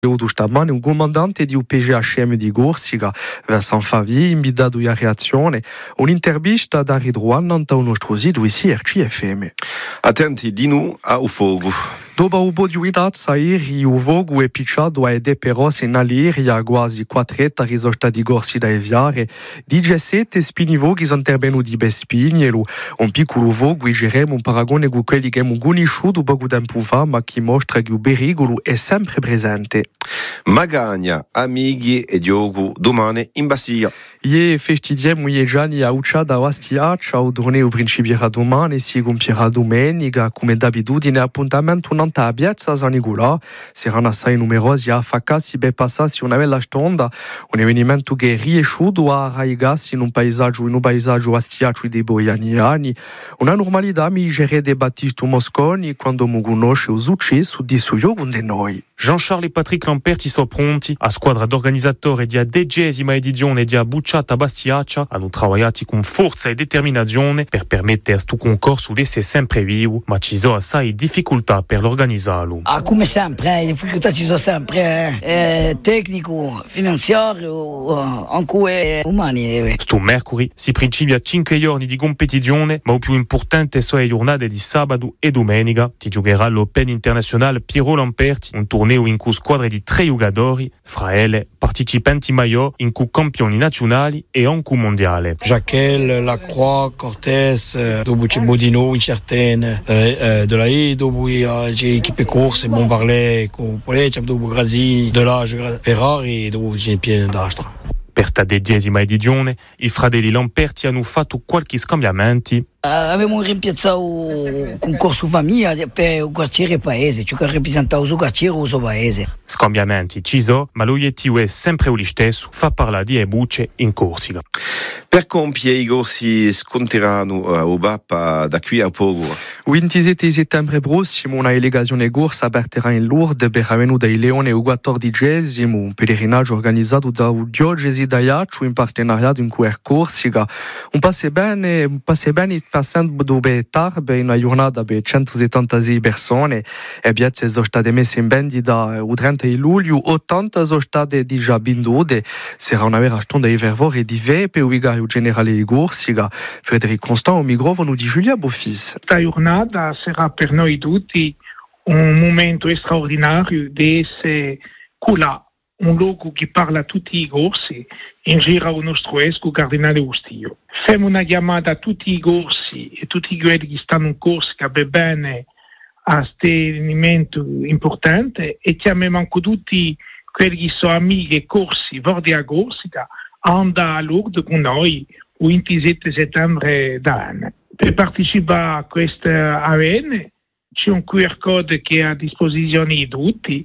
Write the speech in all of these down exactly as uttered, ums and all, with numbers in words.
do stamane, un comandante di U P G H M di Gorsiga, Vincent Favi, invitato a reazione, un'intervista da Ridruan a uno strosito ici R C F M. Attenti di nu a u fogo. Dopo un po' di unità, sair o fogo è picciato a ede però se nalir a quasi quattretta risorta di Gorsi da eviare, diciassette spini voghi sono intervenuti be spini e un piccolo fogo e geremo un paragone con quelli che abbiamo conosciuto poco tempo fa, ma che mostra che il pericolo è sempre presente. Magagna, amici e Diogo, domani in Bastiglia. Ie festidiem ie gianni a Uccia da Bastiglia, ciao torneo principierà domani, si compierà domenica, come d'abitudine appuntamento un'anta a Piazza San Nicolò. Saranno assai numerosi a Facca, si be passassi una bella stonda, un avvenimento che è riesciuto a arraigarsi in un paesaggio, in un paesaggio astiaccio dei boianiani, una normalità migere de Battisto Mosconi quando mu conosce o successo di suo con de noi. Jean-Charles e Patrick Lamperti sono pronti, a squadra d'organizzatori di Degesima edizione di Bucciata Bastiaccia hanno lavorato con forza e determinazione per permettere a questo concorso di essere sempre vivo, ma ci sono assai difficoltà per l'organizzarlo. Ah, come sempre, eh, le difficoltà ci sono sempre, eh, eh, tecnico, finanziario, eh, anche eh, umani. Sto mercoledì si principia cinque giorni di competizione, ma il più importante sono le giornate di sabato e domenica. Ti giocherà l'Open International Piero Lamperti, un torneo in cui squadre di tre giocatori, fra elle partecipanti maggiori, in cui campioni nazionali e anche mondiali. Jacquel, Lacroix, Cortés, dopo c'è Bodino, Incertaine, eh, de la E, dopo c'è equipe corse, Bombarlet, con Poleccia, dopo Grasi, de là Ferrari e dopo c'è Piene d'Astra. Per sta decima edizione, i fratelli Lamperti hanno fatto qualche scambiamenti. Uh, abbiamo rimpiazzato un concorso famiglia per il quartiere paese, cioè che rappresentava il quartiere o il paese. Scambiamenti ci sono, ma l'obiettivo è sempre lo stesso, fa parlare di Ebuce in Corsica. Per compiere i corsi sconteranno a Obappa da qui a poco. Il ventisette settembre prossimo una delegazione corsa aperterà in Lourdes per Avenue dei Leoni il quattordicesimo, un pellegrinaggio organizzato da Diocesi d'Ajaccio in partenariato con Quer Corsica. Un passe bene, un passe bene passando dove tarbe in una giornata per centosettantasei persone e piazze sono state messe in vendita il trenta di luglio, ottanta sono state già vendute. Sarà una vera stonda di fervore di ve per il vicario generale di Corsica, Frédéric Constant, al microfono di Giulia Bofis. La giornata sarà per noi tutti un momento straordinario di essere là, un luogo che parla a tutti i corsi, in giro al nostro esco cardinale Ustillo. Facciamo una chiamata a tutti i corsi e tutti quelli che stanno in Corsica per bene a questo avvenimento importante e chiamiamo anche tutti quelli che sono amici e corsi fuori a Corsica a andare a Lourdes con noi il ventisette settembre d'anno. Per partecipare a questo evento c'è un Q R code che è a disposizione di tutti,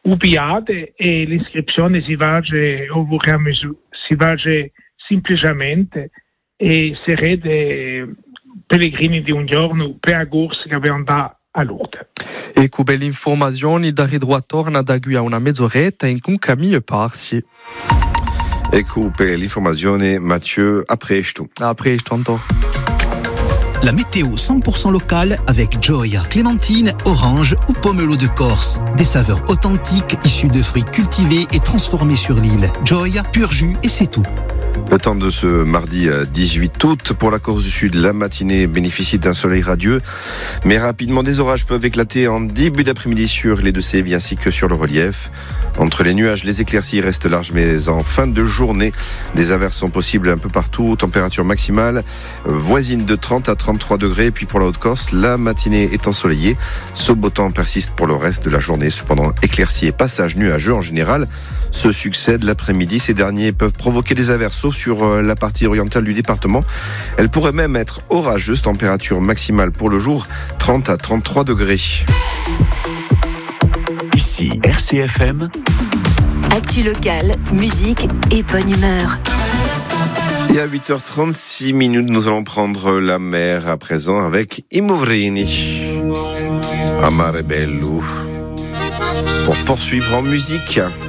ubiate e l'iscrizione si va si va semplicemente e sarete pellegrini di un giorno per Corsica per andare a Lourdes. E con belle informazioni da Ridroit torna da qui a una mezz'oretta in un cammino parsi. Ecco per l'informazione Mathieu, a presto. A presto, Anto. La météo cent pour cent locale avec Joya, clémentine, orange ou pomelo de Corse. Des saveurs authentiques issues de fruits cultivés et transformés sur l'île. Joya, pur jus et c'est tout. Le temps de ce mardi dix-huit août pour la Corse du Sud, la matinée bénéficie d'un soleil radieux, mais rapidement des orages peuvent éclater en début d'après-midi sur les deux Sévilles ainsi que sur le relief. Entre les nuages, les éclaircies restent larges, mais en fin de journée, des averses sont possibles un peu partout. Température maximale voisine de trente à trente-trois degrés. Puis pour la Haute-Corse, la matinée est ensoleillée. Ce beau temps persiste pour le reste de la journée. Cependant, éclaircies et passages nuageux en général se succèdent l'après-midi. Ces derniers peuvent provoquer des averses, sauf sur la partie orientale du département. Elle pourrait même être orageuse. Température maximale pour le jour, trente à trente-trois degrés. Ici R C F M. Actu locale, musique et bonne humeur. Et à huit heures trente-six minutes, nous allons prendre la mer à présent avec I Movrini. Amare bello. Pour poursuivre en musique.